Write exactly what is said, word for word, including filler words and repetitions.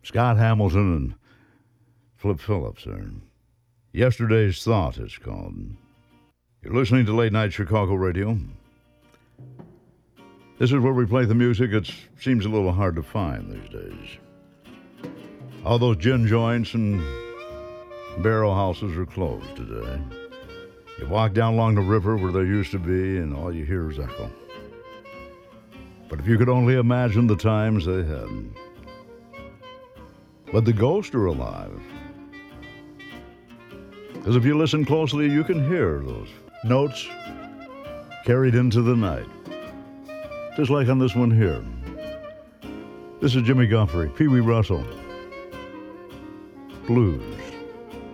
Scott Hamilton and Flip Phillips there. Yesterday's Thought, it's called. You're listening to Late Night Chicago Radio. This is where we play the music that seems a little hard to find these days. All those gin joints and barrel houses are closed today. You walk down along the river where they used to be, and all you hear is echo. But if you could only imagine the times they had. But the ghosts are alive. Because if you listen closely, you can hear those notes carried into the night. Just like on this one here. This is Jimmy Guthrie, Pee Wee Russell. Blues.